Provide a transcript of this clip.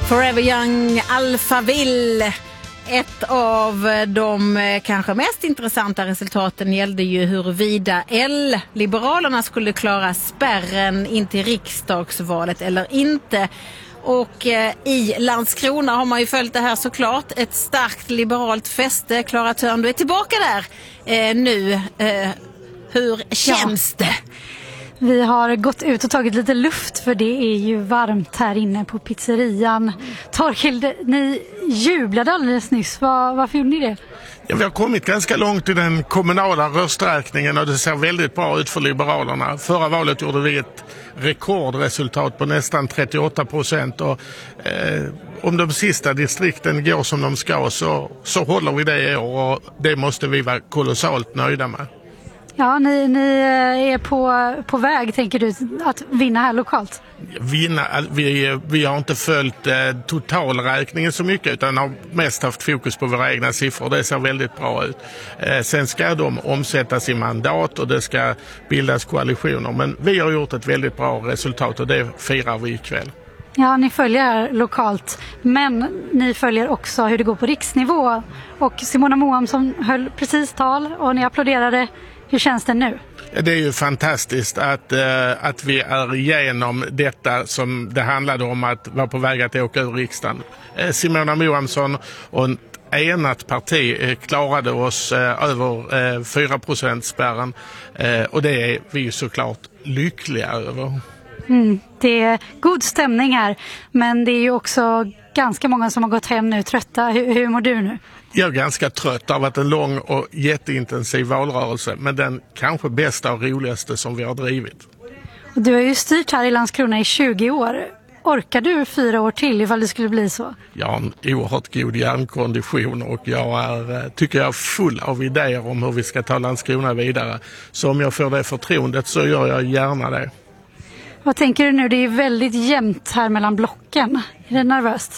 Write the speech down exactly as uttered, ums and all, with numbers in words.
Forever Young, Alphaville. Ett av de kanske mest intressanta resultaten gällde ju huruvida L-liberalerna skulle klara spärren in till riksdagsvalet eller inte. Och eh, i Landskrona har man ju följt det här såklart. Ett starkt liberalt fäste. Klara Törn, du är tillbaka där eh, nu. Eh, hur känns ja. det? Vi har gått ut och tagit lite luft för det är ju varmt här inne på pizzerian. Torkild, ni jublade alldeles nyss. Var, varför gjorde ni det? Ja, vi har kommit ganska långt i den kommunala rösträkningen och det ser väldigt bra ut för Liberalerna. Förra valet gjorde vi ett rekordresultat på nästan trettioåtta procent och eh, om de sista distrikten går som de ska så, så håller vi det i år och det måste vi vara kolossalt nöjda med. Ja, ni, ni är på, på väg, tänker du, att vinna här lokalt? Vinna, vi, vi har inte följt eh, totalräkningen så mycket utan har mest haft fokus på våra egna siffror. Det ser väldigt bra ut. Eh, sen ska de omsättas i mandat och det ska bildas koalitioner. Men vi har gjort ett väldigt bra resultat och det firar vi ikväll. Ja, ni följer lokalt, men ni följer också hur det går på riksnivå. Och Simona Moamsson höll precis tal och ni applåderade. Hur känns det nu? Det är ju fantastiskt att, eh, att vi är igenom detta som det handlade om att vara på väg att åka ur riksdagen. Eh, Simona Moamsson och ett enat parti eh, klarade oss eh, över eh, fyra procent spärren eh, och det är vi ju såklart lyckliga över. Mm, det är god stämning här, men det är ju också ganska många som har gått hem nu trötta. Hur, hur mår du nu? Jag är ganska trött. Det har varit en lång och jätteintensiv valrörelse, men den kanske bästa och roligaste som vi har drivit. Och du har ju styrt här i Landskrona i tjugo år. Orkar du fyra år till ifall det skulle bli så? Jag har en oerhört god hjärnkondition och jag är, tycker jag är full av idéer om hur vi ska ta Landskrona vidare. Så om jag får det förtroendet så gör jag gärna det. Vad tänker du nu? Det är väldigt jämnt här mellan blocken. Är det nervöst?